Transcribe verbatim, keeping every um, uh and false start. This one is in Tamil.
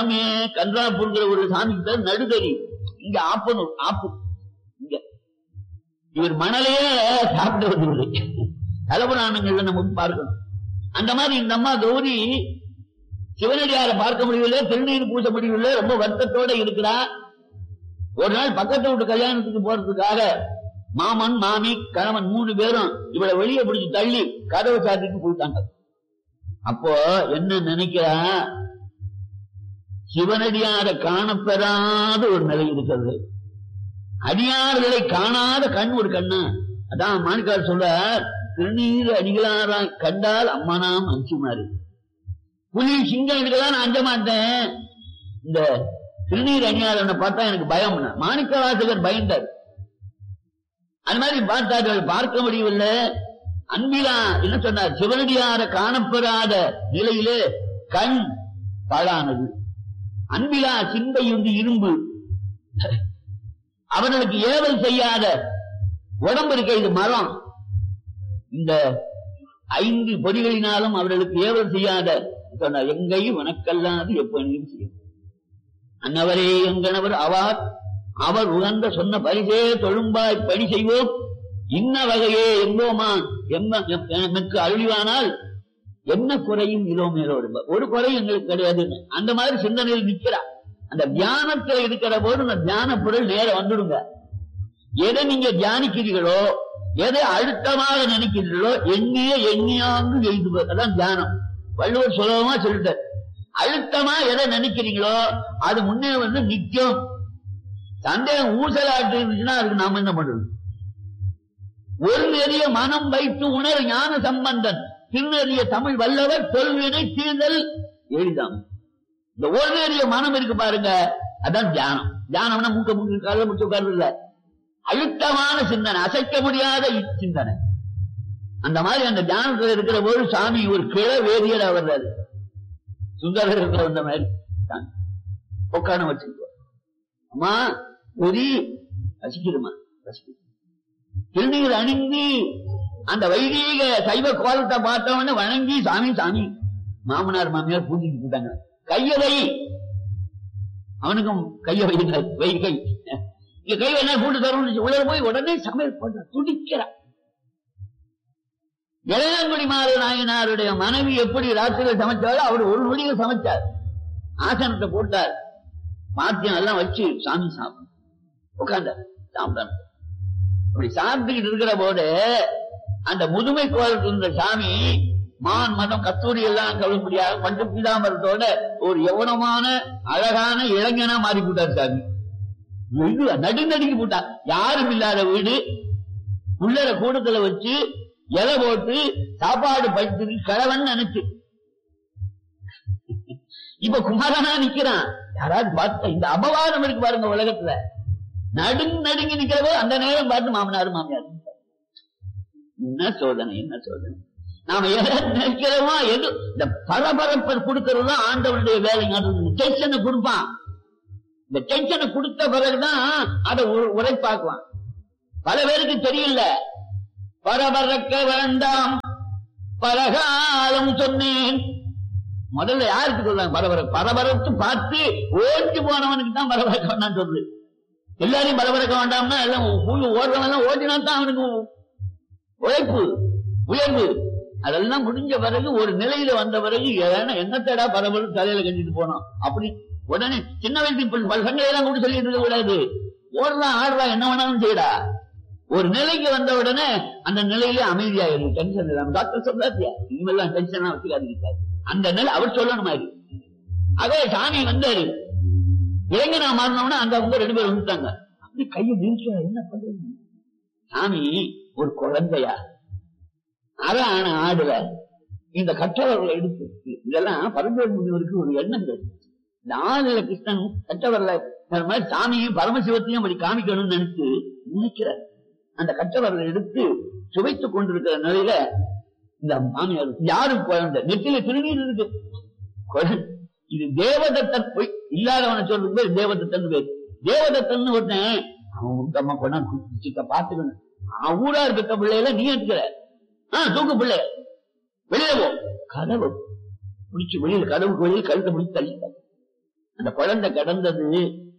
கன்றாப்பூர்ங்கிற ஒரு சாமி பேர் நடுதறி, இங்க ஆப்பனூர் ஆப்பு. இங்க இவர் மணலையே சாப்பிட்டு வந்து தலபுராணங்கள்ல நம்ம பார்க்கணும். அந்த மாதிரி இந்த அம்மா கௌரி சிவனடியாரை பார்க்க முடியவில்லை, திருநீர் பூச முடியவில்லை, ரொம்ப வருத்தத்தோட இருக்கிறா. ஒரு நாள் பக்கத்து வீட்டு கல்யாணத்துக்கு போறதுக்காக மாமன் மாமி கணவன் மூணு பேரும் இவளை வெளியே பிடிச்சு தள்ளி கதவை சாத்திட்டு போயிட்டாங்க. அப்போ என்ன நினைக்கிறா, சிவனடியாரை காணப்பெறாத ஒரு நிலை இருக்கிறது, அடியார்களை காணாத கண் ஒரு கண்ணு. அதான் மாணிக்கார் சொல்ற, திருநீர் அடிகளாரா கண்டால் அம்மானாம் அஞ்சுமாறு. புலி சிங்கம் இதுக்கெல்லாம் நான் அஞ்ச மாட்டேன், இந்த திருநீர் அணியாளனை பார்த்தா எனக்கு பயம். மாணிக்க வாசகர் பயந்தார். அது மாதிரி பார்த்தார்கள், பார்க்க முடியவில்லை. அன்பிலா என்ன சொன்னார், சிவனடியார காணப்பெறாத நிலையிலே கண் பாழானது. அன்பிலா சிந்தை வந்து இரும்பு, அவர்களுக்கு ஏவல் செய்யாத உடம்பு இருக்க, இது மரம். இந்த ஐந்து பொறிகளினாலும் அவர்களுக்கு ஏவல் செய்யாத சொன்னார், எங்கையும் உனக்கல்லாது எப்படியும் செய்யும். அன்னவரே எங்கனவர் அவார், அவர் உகந்த சொன்ன பரிசே தொழும்பாய் பணி செய்வோம். இன்ன வகையே எங்கோமா எமக்கு அருளிவானால் என்ன குறையும் இலோமேலோ, ஒரு குறையும் எங்களுக்கு கிடையாது. அந்த மாதிரி சிந்தனையில் நிற்கிறார். அந்த தியானத்தில் இருக்கிற போது அந்த தியான பொருள் நேர வந்துடுங்க. எதை நீங்க தியானிக்கிறீர்களோ, எதை அழுத்தமாக நினைக்கிறீர்களோ, எண்ணிய எண்ணியாங்கு எழுதுவது, அதான் தியானம். வள்ளுவர் சுலபமா சொல்லிட்டார். அழுத்தமா எதை நினைக்கிறீங்களோ அது முன்னே வந்து நிற்கும். சந்தேகம் ஊசலாட்டு இருந்துச்சுன்னா அதுக்கு நாம என்ன பண்றது? ஒரு நெறிய மனம் வைத்து உணர் ஞான சம்பந்தன் திருநெறிய தமிழ் வல்லவர் தொல்வினை தீர்தல் எளிதாம். இந்த ஒரு நெறிய மனம் இருக்கு பாருங்க, அதான் தியானம். தியானம்னா மூக்க மூக்க கால முச்சு உட்கார்ந்து இல்ல, அழுத்தமான சிந்தனை, அசைக்க முடியாத சிந்தனை. அந்த மாதிரி அந்த தியானத்தில் இருக்கிற போது சாமி ஒரு கிழ வேதியர் வர்றாரு. சுந்தரர் இருக்கிற வந்த மாதிரி உட்காந்து வச்சுக்கோ, அம்மா பொறி ரசிக்கிறமா ரசிக்க திருநீர் அணிந்து அந்த வைதீக சைவ கோலத்தை பார்த்தவன வணங்கி சாமி சாமி மாமனார் மாமியார் பூஜைக்கு போட்டாங்க. கையவை அவனுக்கும் கைய வைக்கிறார், வைகை இங்க கை என்ன கூட்டு தரணும். உள்ள போய் உடனே சமையல் பண்ற துடிக்கிறார். இளையாங்குடி மாறு நாயனாருடைய மனைவி எப்படி ராத்திரியில் சமைச்சாலும் அவர் ஒரு நொடியில் சமைச்சார். ஆசனத்தை போட்டார், பாத்தியம் எல்லாம் வச்சு சாமி சாப்பிடும் உட்கார்ந்தார். சாப்பிட்டார். அப்படி சாப்பிட்டுக்கிட்டு இருக்கிற போது அந்த முதுமை கோலத்தில் இருந்த சாமி மான் மதம் கத்தூரி எல்லாம் கழும்படியாக கொஞ்சம் பீதாமரத்தோட ஒரு யவனமான அழகான இளைஞனா மாறி போட்டார் சாமி. நடுநடுங்கி போட்டார். யாரும் இல்லாத வீடு, உள்ளர கூடத்துல வச்சு இலை போட்டு சாப்பாடு படுத்து கிழவன் நினைச்சு இப்ப குமாரனா நிக்கிறான். யாராவது பார்த்த இந்த அபவாதம் இருக்கு பாருங்க உலகத்துல. நடுங்க நடுங்கி நிக்கிறவோ அந்த நேரம் பார்த்து மாமனாரு மாமியார் என்ன சோதனை, என்ன சோதனை. நாம எதை நினைக்கிறோமோ எது இந்த பரபரப்பை கொடுக்கறது ஆண்டவனுடைய வேலைங்க. டென்ஷனை கொடுப்பான். இந்த டென்ஷனை கொடுத்த பிறகுதான் அதை உரைப்பாக்குவான். பல பேருக்கு தெரியல. பரபரக்க வேண்டாம் பலகாலம் சொன்னேன். முதல்ல யாருக்கு சொல்றாங்க பரபர பரபரத்து பார்த்து ஓடி போனவனுக்கு தான் பரபரக்க வேண்டாம் சொல்லுது. எல்லாரையும் பரபரக்க வேண்டாம்னா எல்லாம் ஓடுறவன் ஓடினா தான் அவனுக்கு உழைப்பு உயர்வு. அதெல்லாம் முடிஞ்ச பிறகு ஒரு நிலையில வந்த பிறகு என்னத்தடா பரபரப்பு தலையில கட்டிட்டு போனோம் அப்படி உடனே சின்ன வயசு பல்கலையெல்லாம் கூட சொல்லிட்டு இருக்க கூடாது. ஓடுறான் ஆடுறா என்ன வேணாலும் செய்யடா. ஒரு நிலைக்கு வந்த உடனே அந்த நிலையிலே அமைதியாயிரும். டென்ஷன் இல்லாம டாக்டர் சொல்றாத்தியா இனிமேல்லாம் டென்ஷனா வச்சுக்காது. அந்த நிலை அவர் சொல்லணும் மாதிரி. அதே சாமி வந்தாரு, இளைஞனா மாறினோம்னா அந்த அவங்க ரெண்டு பேரும் வந்துட்டாங்க. அப்படி கையை வீழ்ச்சியா என்ன பண்றது? சாமி ஒரு குழந்தையா அதான் ஆடுல இந்த கற்றவர்களை எடுத்து இதெல்லாம் பரம்பரை முனிவருக்கு ஒரு எண்ணங்கள். இந்த ஆளுல கிருஷ்ணன் கற்றவர்களை சாமியும் பரமசிவத்தையும் அப்படி காமிக்கணும்னு நினைச்சு நினைக்கிறார். அந்த கற்றவர்களை எடுத்து சுவைத்துக் கொண்டிருக்கிற நிலையில இந்த மாமியார் யாரும் குழந்தை நெற்றில திருநீர் இருக்கு. இது தேவதத்தன் போய் இல்லாதவனை சொல்றது பேர் தேவதத்தன் பேர். தேவதத்தன் ஒருத்தன் அவன் உத்தமா கொண்டா பாத்துக்கணும். அவன் ஊரா இருக்க பிள்ளையில நீ எடுக்கிற ஆஹ் தூக்கு பிள்ளை வெளியில போ. கதவு பிடிச்சு வெளியில கதவுக்கு வெளியில் கழுத்தை பிடிச்சு தள்ளிட்டாங்க. அந்த குழந்தை கடந்தது